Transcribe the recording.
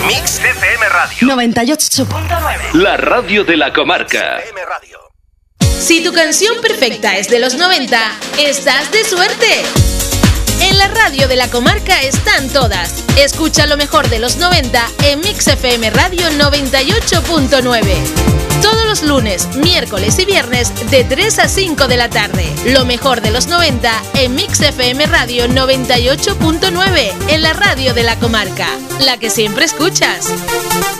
Mix FM Radio 98.9. La radio de la comarca. Si tu canción perfecta es de los 90, estás de suerte. En la radio de la comarca están todas. Escucha lo mejor de los 90 en Mix FM Radio 98.9. Todos los lunes, miércoles y viernes de 3 a 5 de la tarde. Lo mejor de los 90 en Mix FM Radio 98.9, en la radio de la comarca. La que siempre escuchas.